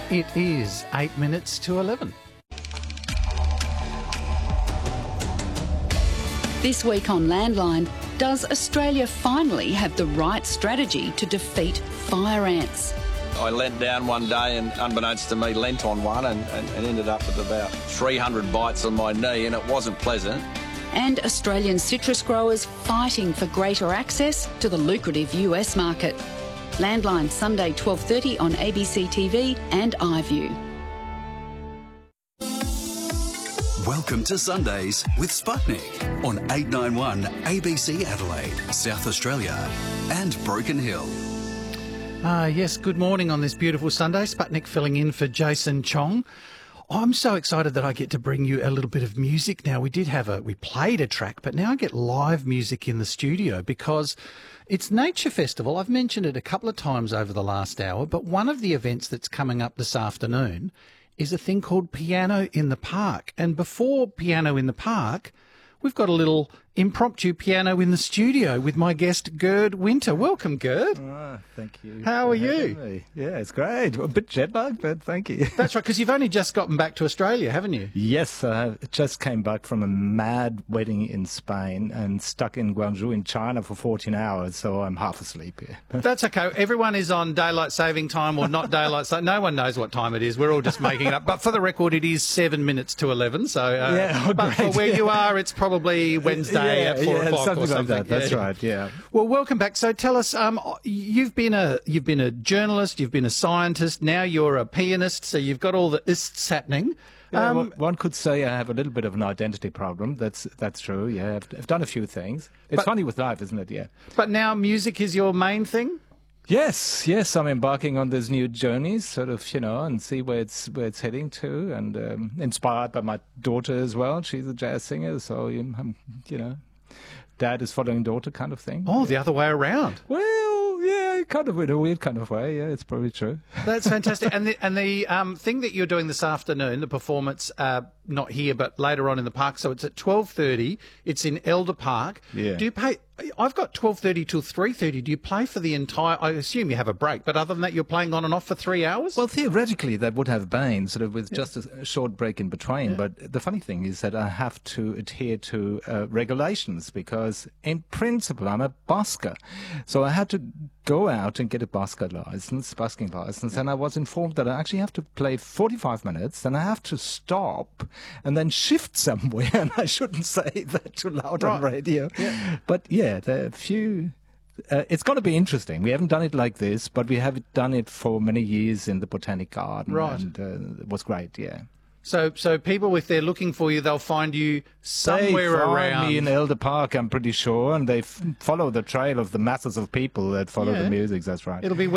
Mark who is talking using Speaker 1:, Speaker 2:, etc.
Speaker 1: It is 8 minutes to 11.
Speaker 2: This week on Landline, does Australia finally have the right strategy to defeat fire ants?
Speaker 3: I leant down one day and, unbeknownst to me, leant on one and ended up with about 300 bites on my knee, and it wasn't pleasant.
Speaker 2: And Australian citrus growers fighting for greater access to the lucrative US market. Landline Sunday 12:30 on ABC TV and iView.
Speaker 4: Welcome to Sundays with Sputnik on 891 ABC Adelaide, South Australia and Broken Hill.
Speaker 1: Yes, good morning on this beautiful Sunday. Sputnik filling in for Jason Chong. I'm so excited that I get to bring you a little bit of music now. We played a track, but now I get live music in the studio because it's Nature Festival. I've mentioned it a couple of times over the last hour, but one of the events that's coming up this afternoon is a thing called Piano in the Park. And before Piano in the Park, we've got a little impromptu piano in the studio with my guest, Gerd Winter. Welcome, Gerd.
Speaker 5: Oh, thank you.
Speaker 1: How are you?
Speaker 5: Me. Yeah, it's great. A bit jet lagged, but thank you.
Speaker 1: That's right, because you've only just gotten back to Australia, haven't you?
Speaker 5: Yes, I just came back from a mad wedding in Spain and stuck in Guangzhou in China for 14 hours, so I'm half asleep here.
Speaker 1: That's okay. Everyone is on daylight saving time or not daylight saving. No one knows what time it is. We're all just making it up. But for the record, it is 7 minutes to 11. So,
Speaker 5: yeah,
Speaker 1: but for where you are, it's probably Wednesday at 4 o'clock
Speaker 5: something
Speaker 1: or something
Speaker 5: like that. That's right. Yeah.
Speaker 1: Well, welcome back. So tell us, you've been a journalist, you've been a scientist, now you're a pianist. So you've got all the ists happening.
Speaker 5: Yeah, one could say I have a little bit of an identity problem. That's true. Yeah, I've done a few things. It's funny with life, isn't it? Yeah.
Speaker 1: But now music is your main thing.
Speaker 5: Yes, I'm embarking on this new journey, sort of, and see where it's heading to, and inspired by my daughter as well. She's a jazz singer, so dad is following daughter kind of thing.
Speaker 1: Oh, the other way around.
Speaker 5: Well, yeah, kind of in a weird kind of way. Yeah, it's probably true.
Speaker 1: That's fantastic. And the thing that you're doing this afternoon, the performance, not here but later on in the park. So it's at 12:30. It's in Elder Park.
Speaker 5: Yeah.
Speaker 1: Do you pay? I've got 12:30 till 3:30. Do you play for the entire? I assume you have a break, but other than that, you're playing on and off for 3 hours.
Speaker 5: Well, theoretically, that would have been sort of with just a short break in between. Yeah. But the funny thing is that I have to adhere to regulations because, in principle, I'm a busker, so I had to go out and get a busking license, and I was informed that I actually have to play 45 minutes, then I have to stop and then shift somewhere, and I shouldn't say that too loud on radio. Yeah. But yeah, there are a few. It's going to be interesting. We haven't done it like this, but we have done it for many years in the Botanic Garden,
Speaker 1: right?
Speaker 5: And it was great. Yeah.
Speaker 1: So people, if they're looking for you, they'll find you somewhere
Speaker 5: they find
Speaker 1: around.
Speaker 5: Me in Elder Park, I'm pretty sure, and they follow the trail of the masses of people that follow the music. That's right.
Speaker 1: It'll be